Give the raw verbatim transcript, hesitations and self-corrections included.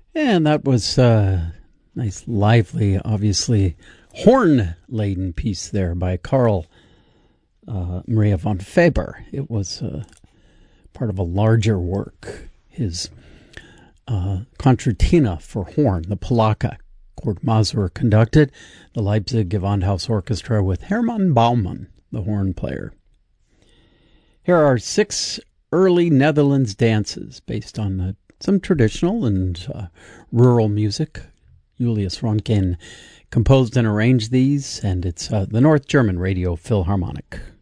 And that was a nice, lively, obviously horn-laden piece there by Carl uh, Maria von Faber. It was uh, part of a larger work, his uh, Concertina for horn, the Polacca. Kurt Masur conducted, the Leipzig Gewandhaus Orchestra with Hermann Baumann, the horn player. Here are six early Netherlands dances based on uh, some traditional and uh, rural music. Julius Ronkin composed and arranged these, and it's uh, the North German Radio Philharmonic.